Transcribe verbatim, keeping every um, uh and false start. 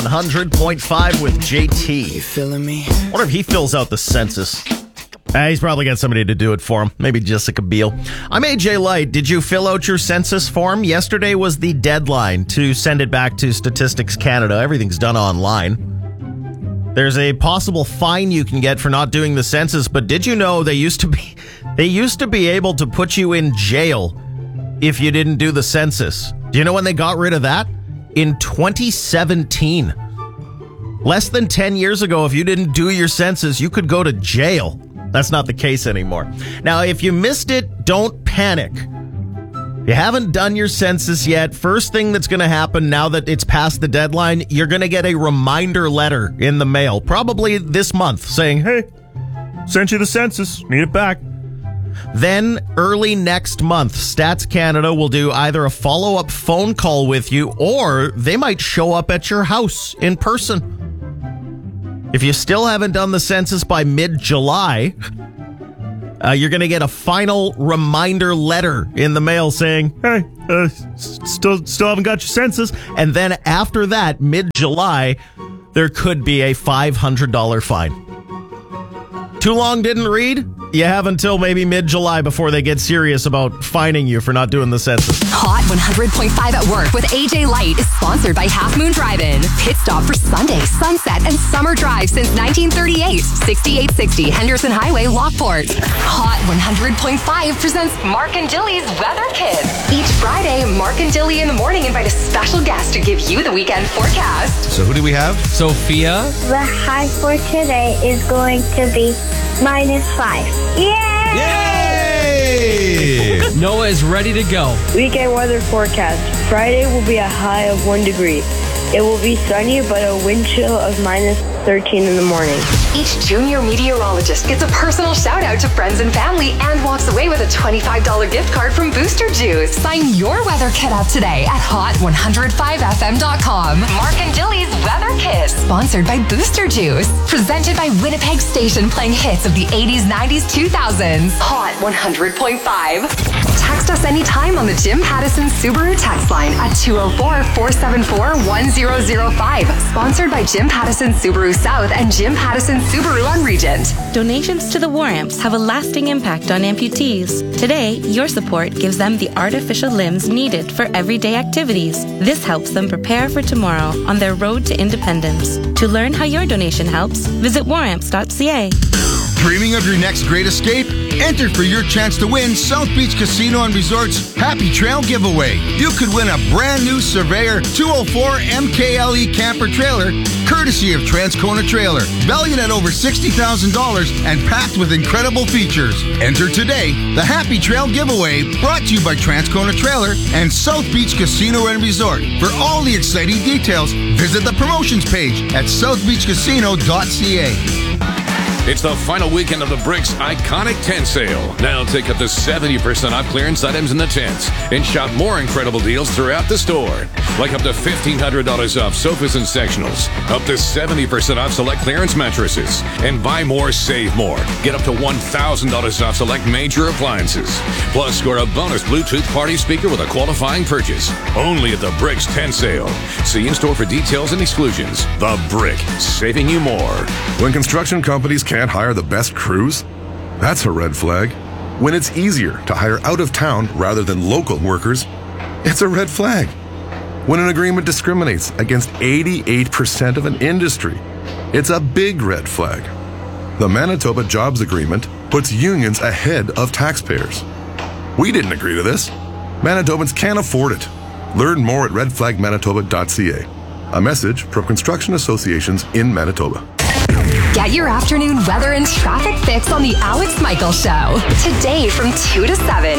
one hundred point five with J T. You feeling me? I wonder if he fills out the census. Uh, he's probably got somebody to do it for him. Maybe Jessica Biel. I'm A J Light. Did you fill out your census form? Yesterday was the deadline to send it back to Statistics Canada. Everything's done online. There's a possible fine you can get for not doing the census, but did you know they used to be they used to be able to put you in jail if you didn't do the census? Do you know when they got rid of that? In twenty seventeen. Less than ten years ago, if you didn't do your census, you could go to jail. That's not the case anymore. Now, if you missed it, don't panic. If you haven't done your census yet, first thing that's going to happen now that it's past the deadline, you're going to get a reminder letter in the mail, probably this month, saying, hey, sent you the census, need it back. Then, early next month, Stats Canada will do either a follow-up phone call with you, or they might show up at your house in person. If you still haven't done the census by mid-July, uh, you're going to get a final reminder letter in the mail saying, hey, uh, still, still haven't got your census. And then after that, mid-July, there could be a five hundred dollars fine. Too long didn't read? You have until maybe mid-July before they get serious about fining you for not doing the census. Hot one hundred point five at Work with A J Light is sponsored by Half Moon Drive-In. Pit stop for Sunday, sunset, and summer drive since nineteen thirty-eight. sixty-eight sixty Henderson Highway, Lockport. Hot one hundred point five presents Mark and Dilly's Weather Kit. Each Friday, Mark and Dilly in the morning invite a special guest to give you the weekend forecast. So who do we have? Sophia. The high for today is going to be minus five. Yay! Yay! Noah is ready to go. Weekend weather forecast. Friday will be a high of one degree. It will be sunny, but a wind chill of minus thirteen in the morning. Each junior meteorologist gets a personal shout out to friends and family and walks away with a twenty-five dollars gift card from Booster Juice. Sign your weather kit up today at hot one oh five f m dot com. Mark and Dilly's Weather Kit, sponsored by Booster Juice. Presented by Winnipeg Station, playing hits of the eighties, nineties, two thousands. Hot one hundred point five. Text us anytime on the Jim Pattison Subaru text line at two oh four, four seven four, one oh oh five. Sponsored by Jim Pattison Subaru South and Jim Pattison Subaru on Regent. Donations to the War Amps have a lasting impact on amputees. Today, your support gives them the artificial limbs needed for everyday activities. This helps them prepare for tomorrow on their road to independence. To learn how your donation helps, visit war amps dot c a. Dreaming of your next great escape? Enter for your chance to win South Beach Casino and Resort's Happy Trail giveaway. You could win a brand new Surveyor two oh four M K L E camper trailer, courtesy of Transcona Trailer, valued at over sixty thousand dollars and packed with incredible features. Enter today. The Happy Trail giveaway, brought to you by Transcona Trailer and South Beach Casino and Resort. For all the exciting details, visit the promotions page at south beach casino dot c a. It's the final weekend of the Bricks Iconic Tent Sale. Now take up to seventy percent off clearance items in the tents and shop more incredible deals throughout the store. Like up to fifteen hundred dollars off sofas and sectionals, up to seventy percent off select clearance mattresses, and buy more, save more. Get up to one thousand dollars off select major appliances. Plus, score a bonus Bluetooth party speaker with a qualifying purchase. Only at the Bricks Tent Sale. See in-store for details and exclusions. The Brick, saving you more. When construction companies can't hire the best crews? That's a red flag. When it's easier to hire out of town rather than local workers, it's a red flag. When an agreement discriminates against eighty-eight percent of an industry, it's a big red flag. The Manitoba Jobs Agreement puts unions ahead of taxpayers. We didn't agree to this. Manitobans can't afford it. Learn more at red flag manitoba dot c a. A message from construction associations in Manitoba. Get your afternoon weather and traffic fix on the Alex Michaels Show. Today from two to seven